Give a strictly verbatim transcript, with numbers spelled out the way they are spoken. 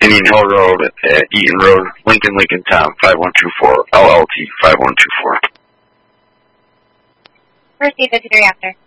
Indian Hill Road, uh, Eaton Road, Lincoln, Lincoln Town, five one two four, L L T five one two four. Proceed fifty-three after.